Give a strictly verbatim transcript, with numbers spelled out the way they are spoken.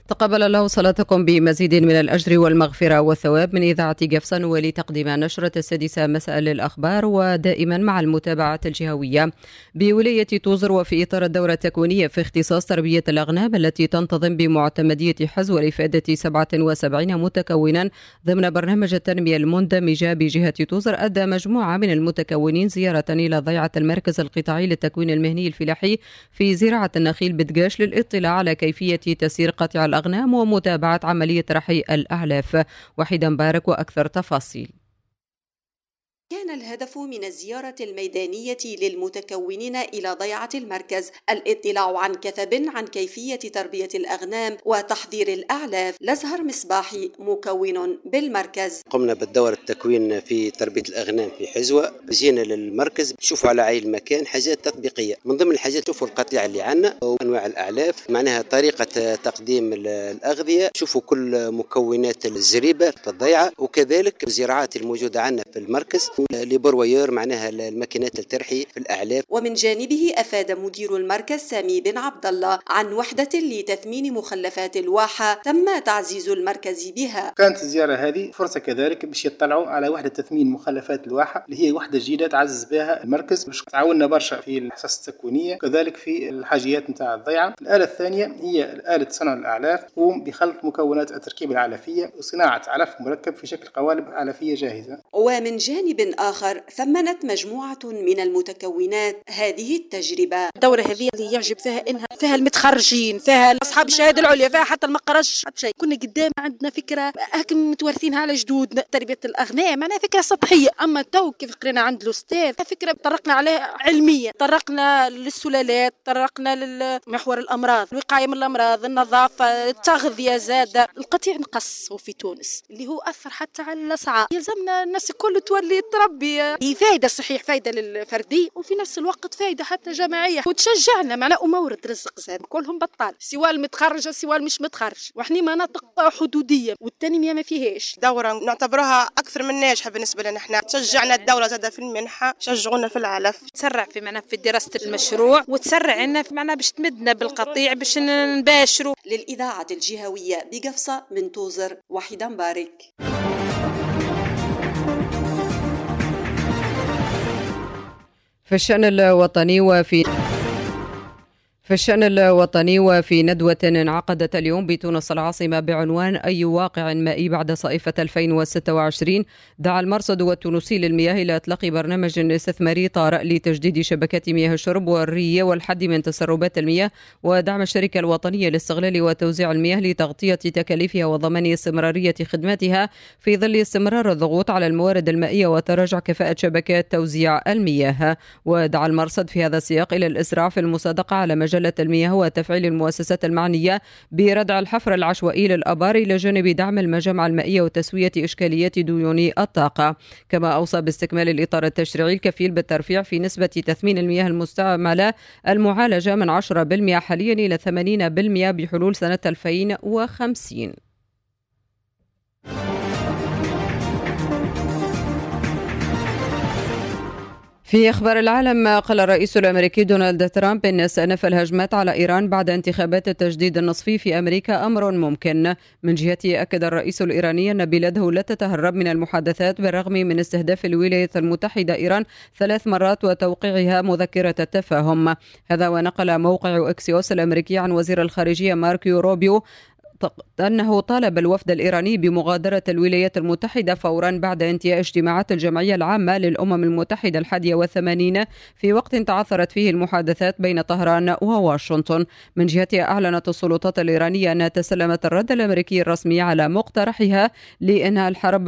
تقبل الله صلاتكم بمزيد من الأجر والمغفرة والثواب من إذاعة قفصة، ولتقديم نشرة السادسة مساء للأخبار، ودائما مع المتابعة الجهوية بولاية توزر، وفي إطار الدورة التكوينية في اختصاص تربية الأغنام التي تنتظم بمعتمدية حزو لإفادة سبعة وسبعين متكونا ضمن برنامج التنمية المندمجة بجهة توزر. أدى مجموعة من المتكونين زيارة إلى ضيعة المركز القطاعي للتكوين المهني الفلاحي في زراعة النخيل بدقاش للإطلاع على كيفية تسيير قطع الأغنام ومتابعة عملية رحي الأعلاف. وحيدا مبارك وأكثر تفاصيل. كان الهدف من الزيارة الميدانية للمتكونين إلى ضيعة المركز الاطلاع عن كثب عن كيفية تربية الأغنام وتحضير الأعلاف. لزهر مصباحي مكون بالمركز: قمنا بالدورة التكوين في تربية الأغنام في حزوة. جينا للمركز نشوفوا على عين المكان حاجات تطبيقية. من ضمن الحاجات نشوفوا القطيع اللي عندنا وأنواع الأعلاف، معناها طريقة تقديم الأغذية، شوفوا كل مكونات الزريبة في الضيعة، وكذلك الزراعات الموجودة عندنا في المركز لبروير، معناها الماكينات الترحي في الأعلاف. ومن جانبه أفاد مدير المركز سامي بن عبد الله عن وحدة لتثمين مخلفات الواحة تم تعزيز المركز بها. كانت الزيارة هذه فرصة كذلك باش يطلعوا على وحدة تثمين مخلفات الواحة اللي هي وحدة جديدة تعزز بها المركز، باش تعاوننا برشا في الحصص التكوينية كذلك في الحاجيات نتاع الضيعة. الآلة الثانية هي آلة صنع الأعلاف، تقوم بخلط مكونات التركيب العلفية وصناعة علف مركب في شكل قوالب علفية جاهزة. ومن جانب آخر ثمنت مجموعة من المتكونات هذه التجربة. الدورة هذه اللي يعجب فيها إنها فيها المتخرجين، فيها أصحاب الشهادة العليا، فيها حتى المقرش شيء. كنا قدام عندنا فكرة هكم متوارثينها على جدودنا، تربية الأغنام معناها فكرة سطحية، أما تو كيف قرينا عند الأستاذ فكرة طرقنا عليها علميا، طرقنا للسلالات، طرقنا للمحور الأمراض، الوقاية من الأمراض، النظافة، التغذية زادة. القطيع نقص في تونس اللي هو أثر حتى على الأسعار، يلزمنا الناس الكل تولي تربي. هي فايدة صحيح، فايدة للفردي وفي نفس الوقت فايدة حتى جماعية وتشجعنا معناه ومورد رزق زاد. كلهم بطال، سواء المتخرج سواء المش متخرج، وإحنا مناطق حدودية والتنمية ما فيهاش. دورة نعتبرها أكثر من ناجحة بالنسبة لنا. إحنا تشجعنا الدولة زادة في المنحة، شجعونا في العلف، تسرع في معناه في دراسة المشروع، وتسرع عنا في معناه باش تمدنا بالقطيع باش نباشروا. للإذاعة الجهوية بقفصة من توزر، وحيدا مبارك. في الشأن الوطني وفي في الشأن الوطني وفي ندوة انعقدت اليوم بتونس العاصمة بعنوان أي واقع مائي بعد صيفة ألفين وستة وعشرين، دعا المرصد التونسي للمياه إلى إطلاق برنامج استثماري طارئ لتجديد شبكات مياه الشرب والري والحد من تسربات المياه، ودعم الشركة الوطنية لاستغلال وتوزيع المياه لتغطية تكاليفها وضمان استمرارية خدماتها في ظل استمرار الضغوط على الموارد المائية وتراجع كفاءة شبكات توزيع المياه. ودعا المرصد في هذا السياق إلى الإسراع في المصادقة على مجال المياه وتفعيل المؤسسات المعنية بردع الحفر العشوائي للآبار إلى جانب دعم المجامع المائية وتسوية إشكاليات ديون الطاقة. كما أوصى باستكمال الإطار التشريعي الكفيل بالترفيع في نسبة تثمين المياه المستعملة المعالجة من عشرة بالمئة حاليا إلى ثمانين بالمئة بحلول سنة ألفين وخمسين. في أخبار العالم، قال الرئيس الأمريكي دونالد ترامب إن استئناف الهجمات على إيران بعد انتخابات التجديد النصفي في أمريكا أمر ممكن. من جهته أكد الرئيس الإيراني أن بلاده لا تتهرب من المحادثات بالرغم من استهداف الولايات المتحدة إيران ثلاث مرات وتوقيعها مذكرة التفاهم. هذا ونقل موقع أكسيوس الأمريكي عن وزير الخارجية ماركو روبيو أنه طالب الوفد الإيراني بمغادرة الولايات المتحدة فورا بعد انتهاء اجتماعات الجمعية العامة للأمم المتحدة الحادية والثمانين، في وقت تعثرت فيه المحادثات بين طهران وواشنطن. من جهتها أعلنت السلطات الإيرانية أنها تسلمت الرد الأمريكي الرسمي على مقترحها لإنهاء الحرب